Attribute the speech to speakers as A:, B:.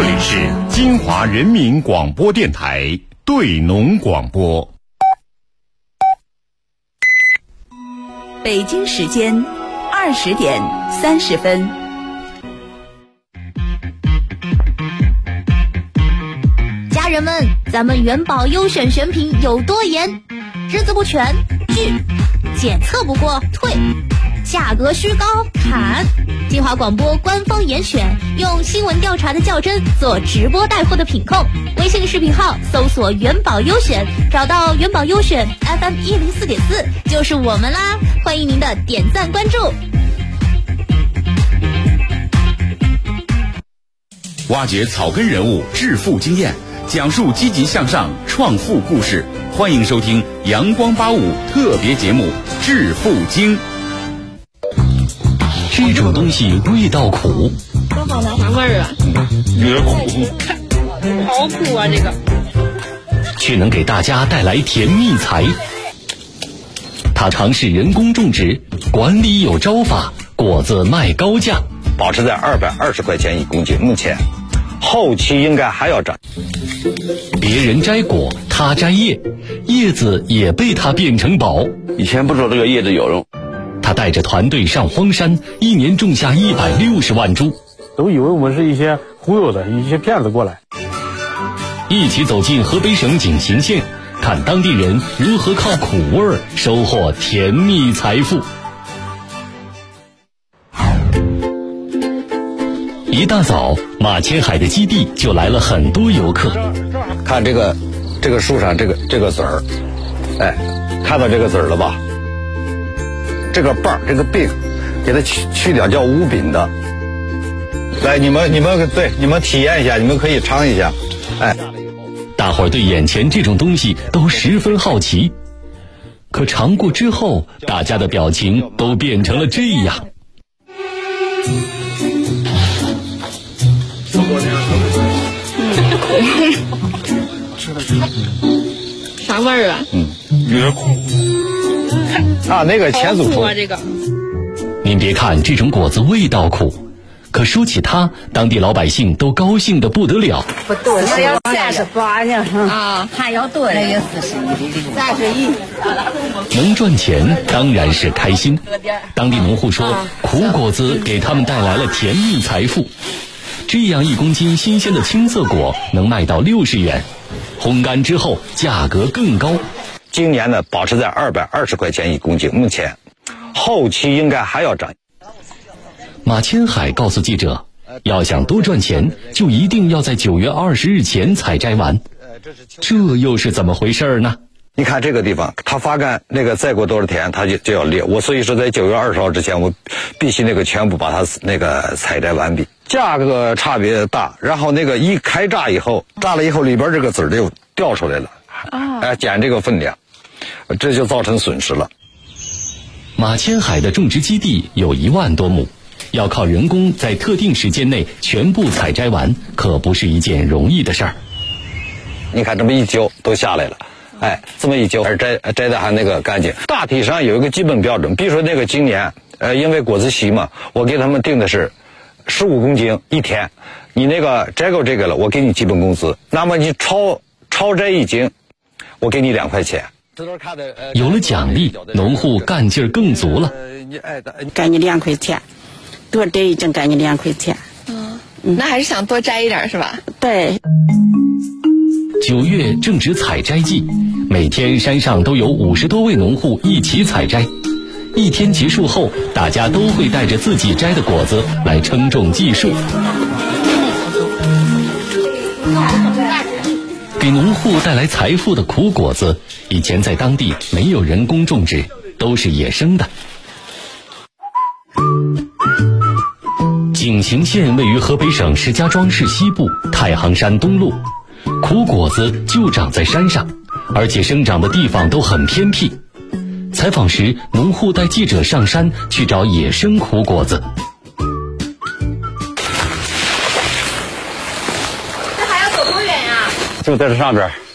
A: 里是金华人民广播电台对农广播。
B: 北京时间20点30分。
C: 家人们，咱们元宝优选选品有多严？日子不全拒，检测不过退，价格虚高砍。金华广播官方严选，用新闻调查的较真做直播带货的品控。微信视频号搜索元宝优选，找到元宝优选 FM104.4就是我们啦，欢迎您的点赞关注。
A: 挖掘草根人物致富经验，讲述积极向上创富故事，欢迎收听阳光85特别节目《致富经》。
D: 这种东西味道苦，
E: 多好呢，啥味儿啊？
A: 有点苦，
E: 好苦啊！这个
D: 却能给大家带来甜蜜财。它尝试人工种植，管理有招法，果子卖高价，
F: 保持在220块钱一公斤，目前后期应该还要涨。
D: 别人摘果，他摘叶，叶子也被他变成宝。
F: 以前不知道这个叶子有用。
D: 他带着团队上荒山，一年种下160万株。
G: 都以为我们是一些忽悠的一些骗子过来。
D: 一起走进河北省景行县，看当地人如何靠苦味收获甜蜜财富。一大早，马千海的基地就来了很多游客。
F: 看这个树上这个籽儿，哎，看到这个籽儿了吧？这个瓣儿这个柄，给它去掉，叫无柄的。来，你们体验一下，你们可以尝一下。哎，
D: 大伙儿对眼前这种东西都十分好奇，可尝过之后，大家的表情都变成了这样。
E: 啥味儿啊？
F: 有点苦。啊，那个前祖
E: 苦啊，这个。
D: 您别看这种果子味道苦，可说起它，当地老百姓都高兴得不得了。
H: 不炖是要38呢
E: 啊，
H: 还要炖，那也41。
D: 能赚钱当然是开心。当地农户说，苦果子给他们带来了甜蜜财富。这样1公斤新鲜的青色果能卖到60元，烘干之后价格更高。
F: 今年呢，保持在220块钱一公斤，目前后期应该还要涨。
D: 马千海告诉记者，要想多赚钱，就一定要在9月20日前采摘完。这又是怎么回事呢？
F: 你看这个地方，它发干那个再过多少天，它就要裂。我所以说在9月20号之前，我必须那个全部把它那个采摘完毕。价格差别大，然后那个一开榨以后，榨了以后里边这个籽儿就掉出来了，减这个分量，这就造成损失了。
D: 马千海的种植基地有1万多亩，要靠人工在特定时间内全部采摘完，可不是一件容易的事儿。
F: 你看这么一揪都下来了，哎，这么一揪摘的还那个干净。大体上有一个基本标准，比如说那个今年，因为果子稀嘛，我给他们定的是15公斤一天，你那个摘够这个了，我给你基本工资。那么你超摘1斤，我给你2块钱。
D: 有了奖励，农户干劲儿更足了。
H: 给你2块钱，多摘1斤给你2块钱。
E: 那还是想多摘一点是吧？
H: 对。
D: 9月正值采摘季，每天山上都有50多位农户一起采摘。一天结束后，大家都会带着自己摘的果子来称重计数。给农户带来财富的苦果子，以前在当地没有人工种植，都是野生的。景行县位于河北省石家庄市西部太行山东麓，苦果子就长在山上，而且生长的地方都很偏僻。采访时，农户带记者上山去找野生苦果子。
E: 这还要走多远呀？
F: 就在这上边，